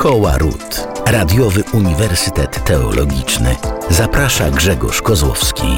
Szkoła Ród. Radiowy Uniwersytet Teologiczny. Zaprasza Grzegorz Kozłowski.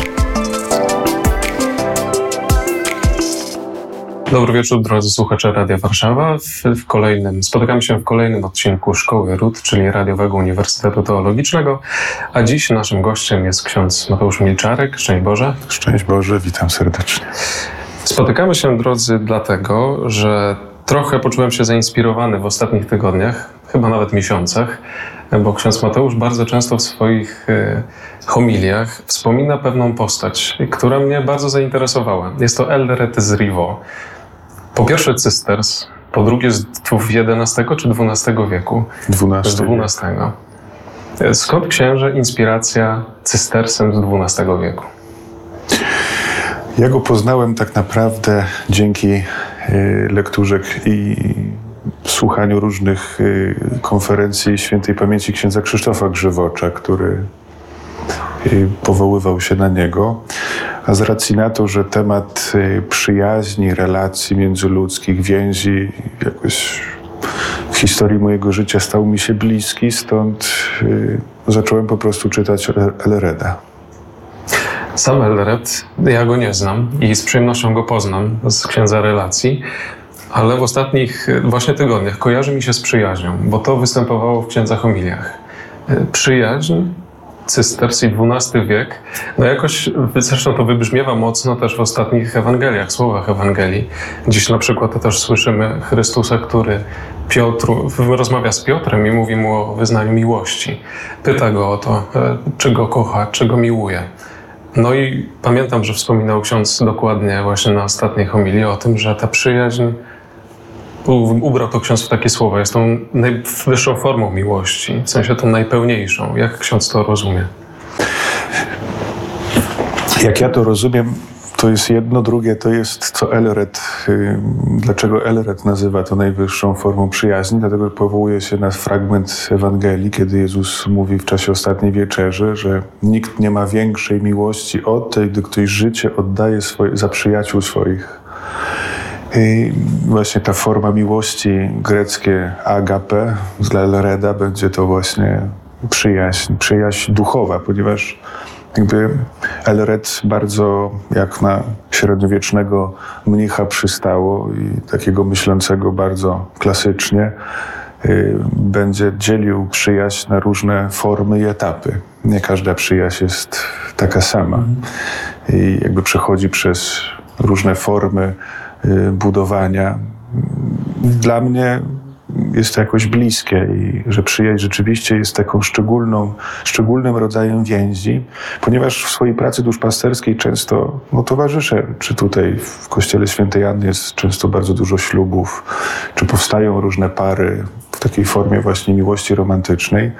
Dobry wieczór, drodzy słuchacze Radia Warszawa. Spotykamy się w kolejnym odcinku Szkoły Ród, czyli Radiowego Uniwersytetu Teologicznego. A dziś naszym gościem jest ksiądz Mateusz Milczarek. Szczęść Boże. Szczęść Boże, witam serdecznie. Spotykamy się, drodzy, dlatego, że trochę poczułem się zainspirowany w ostatnich tygodniach, chyba nawet miesiącach, bo ksiądz Mateusz bardzo często w swoich homiliach wspomina pewną postać, która mnie bardzo zainteresowała. Jest to Eldred z Rivaux. Po pierwsze Cysters, po drugie z XI czy XII wieku? XII. Z XII. Skąd, księże, inspiracja Cystersem z XII wieku? Ja go poznałem tak naprawdę dzięki lekturze i słuchaniu różnych konferencji świętej pamięci księdza Krzysztofa Grzywocza, który powoływał się na niego. A z racji na to, że temat przyjaźni, relacji międzyludzkich, więzi jakoś w historii mojego życia stał mi się bliski, stąd zacząłem po prostu czytać Eldreda. Sam Eldred, ja go nie znam i z przyjemnością go poznam z księdza relacji, ale w ostatnich właśnie tygodniach kojarzy mi się z przyjaźnią, bo to występowało w księdza homiliach. Przyjaźń, Cysters i XII wiek, no jakoś, zresztą to wybrzmiewa mocno też w ostatnich Ewangeliach, słowach Ewangelii. Dziś na przykład to też słyszymy Chrystusa, który rozmawia z Piotrem i mówi mu o wyznaniu miłości. Pyta go o to, czy go kocha, czy go miłuje. No i pamiętam, że wspominał ksiądz dokładnie właśnie na ostatniej homilii o tym, że ta przyjaźń, ubrał to ksiądz w takie słowa, jest tą najwyższą formą miłości, w sensie tą najpełniejszą. Jak ksiądz to rozumie? Jak ja to rozumiem, to jest jedno, drugie to jest co Eldred. Dlaczego Eldred nazywa to najwyższą formą przyjaźni? Dlatego powołuje się na fragment Ewangelii, kiedy Jezus mówi w czasie ostatniej wieczerzy, że nikt nie ma większej miłości od tej, gdy ktoś życie oddaje za przyjaciół swoich. I właśnie ta forma miłości greckie agape dla Eldreda będzie to właśnie przyjaźń duchowa, ponieważ jakby Eldred bardzo, jak na średniowiecznego mnicha przystało i takiego myślącego bardzo klasycznie, będzie dzielił przyjaźń na różne formy i etapy. Nie każda przyjaźń jest taka sama. I jakby przechodzi przez różne formy budowania. Dla mnie jest to jakoś bliskie i że przyjaźń rzeczywiście jest taką szczególnym rodzajem więzi, ponieważ w swojej pracy duszpasterskiej często towarzyszę, czy tutaj w Kościele Świętej Anny jest często bardzo dużo ślubów, czy powstają różne pary w takiej formie właśnie miłości romantycznej,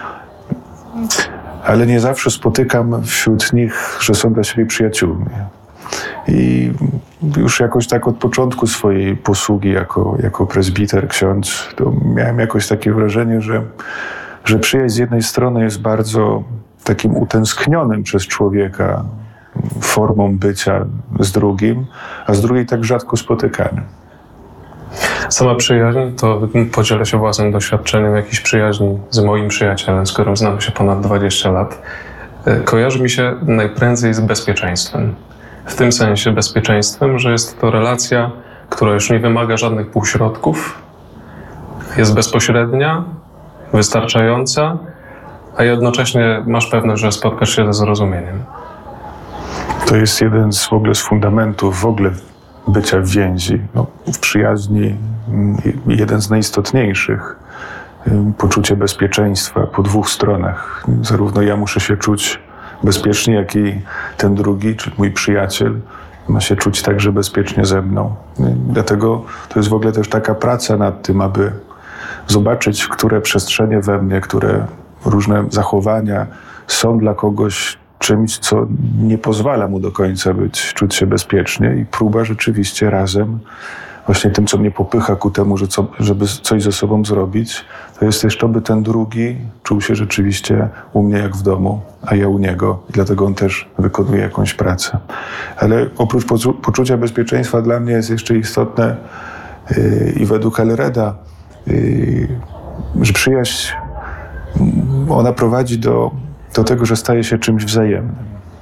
ale nie zawsze spotykam wśród nich, że są dla siebie przyjaciółmi. I już jakoś tak od początku swojej posługi jako prezbiter, ksiądz, to miałem jakoś takie wrażenie, że przyjaźń z jednej strony jest bardzo takim utęsknionym przez człowieka formą bycia z drugim, a z drugiej tak rzadko spotykanym. Sama przyjaźń, to podzielę się własnym doświadczeniem jakiejś przyjaźni z moim przyjacielem, z którym znamy się ponad 20 lat. Kojarzy mi się najprędzej z bezpieczeństwem. W tym sensie bezpieczeństwem, że jest to relacja, która już nie wymaga żadnych półśrodków, jest bezpośrednia, wystarczająca, a jednocześnie masz pewność, że spotkasz się ze zrozumieniem. To jest jeden z fundamentów bycia w więzi. W przyjaźni jeden z najistotniejszych. Poczucie bezpieczeństwa po dwóch stronach. Zarówno ja muszę się czuć bezpiecznie, jak i ten drugi, czyli mój przyjaciel, ma się czuć także bezpiecznie ze mną. Dlatego to jest w ogóle też taka praca nad tym, aby zobaczyć, które przestrzenie we mnie, które różne zachowania są dla kogoś czymś, co nie pozwala mu do końca czuć się bezpiecznie i próba rzeczywiście razem, właśnie tym, co mnie popycha ku temu, żeby coś ze sobą zrobić, to jest też to, by ten drugi czuł się rzeczywiście u mnie jak w domu, a ja u niego. I dlatego on też wykonuje jakąś pracę. Ale oprócz poczucia bezpieczeństwa dla mnie jest jeszcze istotne i według Eldreda że przyjaźń, ona prowadzi do tego, że staje się czymś wzajemnym.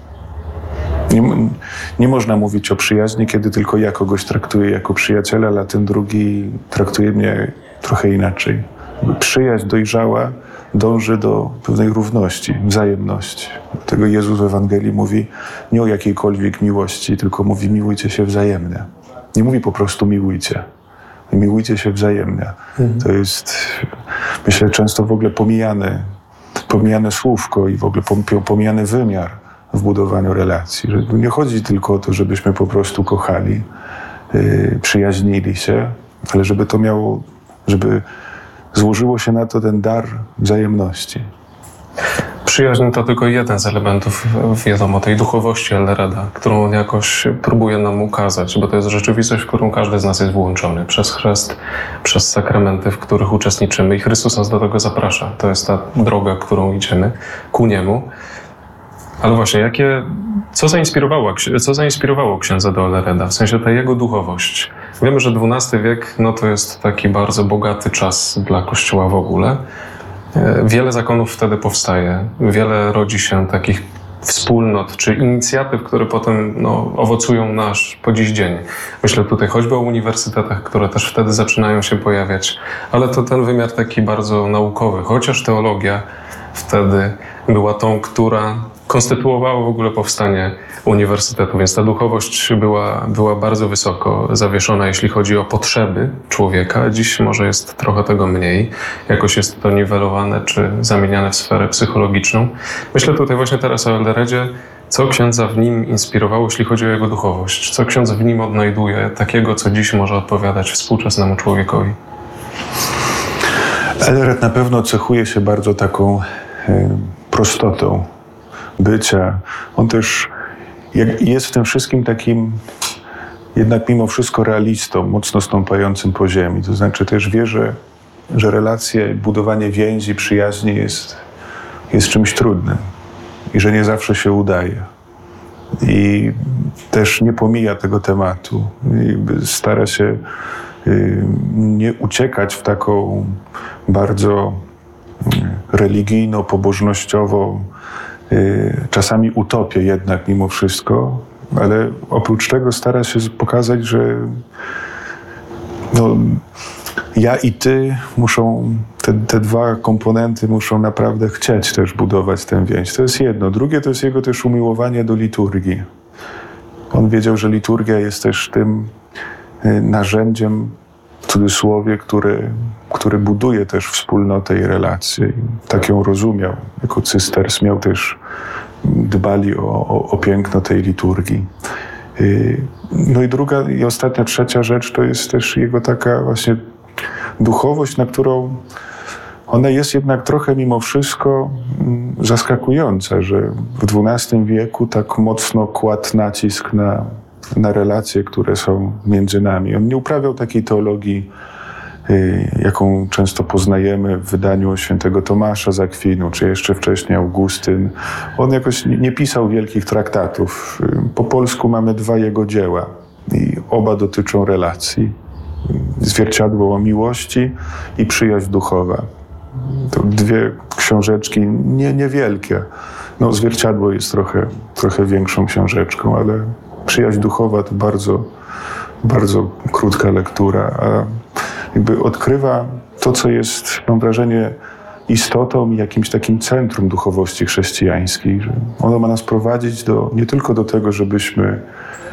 Nie można mówić o przyjaźni, kiedy tylko ja kogoś traktuję jako przyjaciela, a ten drugi traktuje mnie trochę inaczej. Przyjaźń dojrzała dąży do pewnej równości, wzajemności. Dlatego Jezus w Ewangelii mówi nie o jakiejkolwiek miłości, tylko mówi miłujcie się wzajemnie. Nie mówi po prostu miłujcie. Miłujcie się wzajemnie. To jest, myślę, często w ogóle pomijane słówko i w ogóle pomijany wymiar w budowaniu relacji. Że nie chodzi tylko o to, żebyśmy po prostu kochali, przyjaźnili się, ale żeby złożyło się na to ten dar wzajemności. Przyjaźń to tylko jeden z elementów, wiadomo, tej duchowości Ellereda, którą on jakoś próbuje nam ukazać, bo to jest rzeczywistość, w którą każdy z nas jest włączony przez chrzest, przez sakramenty, w których uczestniczymy i Chrystus nas do tego zaprasza. To jest ta droga, którą idziemy ku Niemu. Ale właśnie, co zainspirowało księdza de Ellereda, w sensie ta jego duchowość? Wiemy, że XII wiek to jest taki bardzo bogaty czas dla Kościoła w ogóle. Wiele zakonów wtedy powstaje, wiele rodzi się takich wspólnot czy inicjatyw, które potem owocują po dziś dzień. Myślę tutaj choćby o uniwersytetach, które też wtedy zaczynają się pojawiać, ale to ten wymiar taki bardzo naukowy, chociaż teologia wtedy była tą, która konstytuowała w ogóle powstanie uniwersytetu, więc ta duchowość była bardzo wysoko zawieszona, jeśli chodzi o potrzeby człowieka. Dziś może jest trochę tego mniej, jakoś jest to niwelowane czy zamieniane w sferę psychologiczną. Myślę tutaj właśnie teraz o Elleredzie, co księdza w nim inspirowało, jeśli chodzi o jego duchowość, co ksiądz w nim odnajduje takiego, co dziś może odpowiadać współczesnemu człowiekowi. Ellered na pewno cechuje się bardzo taką prostotą bycia. On też jest w tym wszystkim takim jednak mimo wszystko realistą, mocno stąpającym po ziemi. To znaczy też wie, że relacje, budowanie więzi, przyjaźni jest czymś trudnym i że nie zawsze się udaje. I też nie pomija tego tematu. I stara się nie uciekać w taką bardzo religijno-pobożnościową czasami utopię jednak mimo wszystko, ale oprócz tego stara się pokazać, że ja i ty muszą, te dwa komponenty muszą naprawdę chcieć też budować tę więź. To jest jedno. Drugie to jest jego też umiłowanie do liturgii. On wiedział, że liturgia jest też tym narzędziem, w cudzysłowie, który buduje też wspólnotę i relacje. Tak ją rozumiał. Jako cysters dbali o piękno tej liturgii. No i druga i ostatnia, trzecia rzecz to jest też jego taka właśnie duchowość, na którą ona jest jednak trochę mimo wszystko zaskakująca, że w XII wieku tak mocno kładł nacisk na relacje, które są między nami. On nie uprawiał takiej teologii, jaką często poznajemy w wydaniu świętego Tomasza z Akwinu, czy jeszcze wcześniej Augustyn. On jakoś nie pisał wielkich traktatów. Po polsku mamy 2 jego dzieła i oba dotyczą relacji. Zwierciadło o miłości i Przyjaźń duchowa. To 2 książeczki niewielkie. Zwierciadło jest trochę większą książeczką, ale Przyjaźń duchowa to bardzo, bardzo krótka lektura, a jakby odkrywa to, co jest, mam wrażenie, istotą i jakimś takim centrum duchowości chrześcijańskiej. Że ono ma nas prowadzić nie tylko do tego, żebyśmy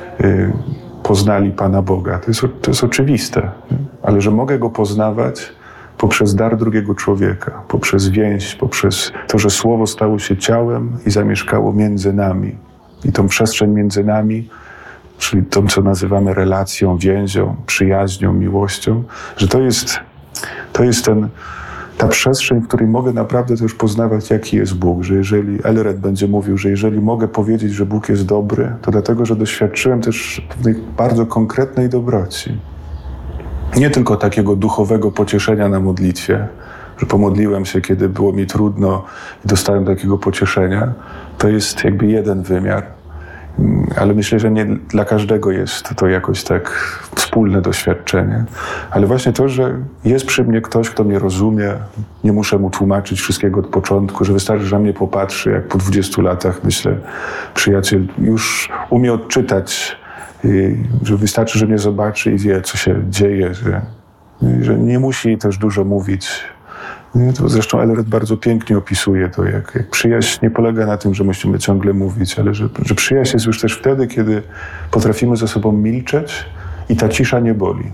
poznali Pana Boga. To jest oczywiste, ale że mogę Go poznawać poprzez dar drugiego człowieka, poprzez więź, poprzez to, że Słowo stało się ciałem i zamieszkało między nami. I tą przestrzeń między nami, czyli tą, co nazywamy relacją, więzią, przyjaźnią, miłością, że to jest ta przestrzeń, w której mogę naprawdę też poznawać, jaki jest Bóg. Że jeżeli Ellered będzie mówił, że jeżeli mogę powiedzieć, że Bóg jest dobry, to dlatego, że doświadczyłem też pewnej bardzo konkretnej dobroci. Nie tylko takiego duchowego pocieszenia na modlitwie, że pomodliłem się, kiedy było mi trudno i dostałem takiego pocieszenia. To jest jakby jeden wymiar. Ale myślę, że nie dla każdego jest to jakoś tak wspólne doświadczenie. Ale właśnie to, że jest przy mnie ktoś, kto mnie rozumie, nie muszę mu tłumaczyć wszystkiego od początku, że wystarczy, że na mnie popatrzy, jak po 20 latach, myślę, przyjaciel już umie odczytać, że wystarczy, że mnie zobaczy i wie, co się dzieje, że nie musi też dużo mówić. To zresztą Elred bardzo pięknie opisuje to, jak przyjaźń nie polega na tym, że musimy ciągle mówić, ale że przyjaźń jest już też wtedy, kiedy potrafimy ze sobą milczeć i ta cisza nie boli.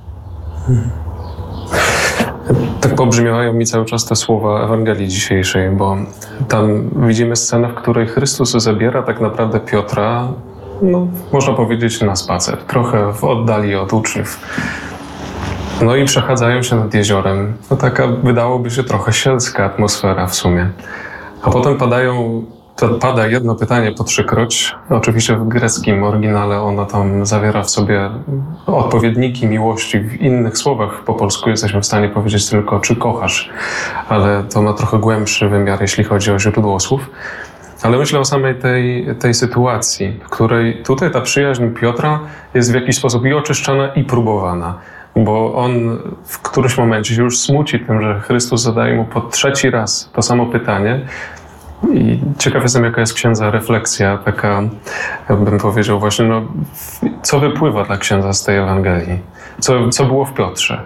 Tak pobrzmiewają mi cały czas te słowa Ewangelii dzisiejszej, bo tam widzimy scenę, w której Chrystus zabiera tak naprawdę Piotra, można powiedzieć, na spacer, trochę w oddali od uczniów. No i przechadzają się nad jeziorem. Taka, wydałoby się, trochę sielska atmosfera w sumie. A potem pada jedno pytanie po trzykroć. Oczywiście w greckim oryginale ono tam zawiera w sobie odpowiedniki miłości. W innych słowach po polsku jesteśmy w stanie powiedzieć tylko, czy kochasz. Ale to ma trochę głębszy wymiar, jeśli chodzi o źródło słów. Ale myślę o samej tej sytuacji, w której tutaj ta przyjaźń Piotra jest w jakiś sposób i oczyszczana, i próbowana. Bo on w którymś momencie się już smuci tym, że Chrystus zadaje mu po 3. raz to samo pytanie. I ciekaw jestem, jaka jest księdza refleksja, taka, bym powiedział właśnie, co wypływa dla księdza z tej Ewangelii? Co było w Piotrze?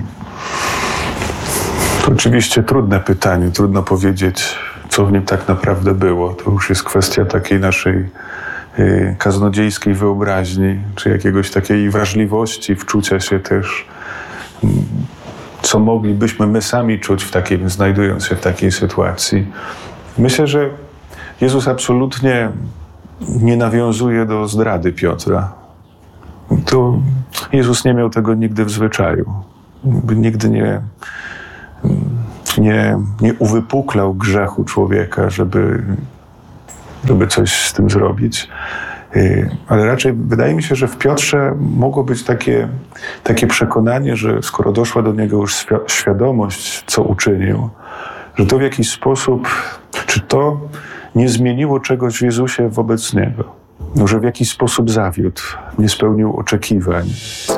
To oczywiście trudne pytanie, trudno powiedzieć, co w nim tak naprawdę było. To już jest kwestia takiej naszej kaznodziejskiej wyobraźni, czy jakiegoś takiej wrażliwości, wczucia się też, co moglibyśmy my sami czuć znajdując się w takiej sytuacji. Myślę, że Jezus absolutnie nie nawiązuje do zdrady Piotra. To Jezus nie miał tego nigdy w zwyczaju. Nigdy nie uwypuklał grzechu człowieka, żeby coś z tym zrobić. Ale raczej wydaje mi się, że w Piotrze mogło być takie przekonanie, że skoro doszła do niego już świadomość, co uczynił, że to w jakiś sposób, czy to nie zmieniło czegoś w Jezusie wobec niego. Że w jakiś sposób zawiódł, nie spełnił oczekiwań.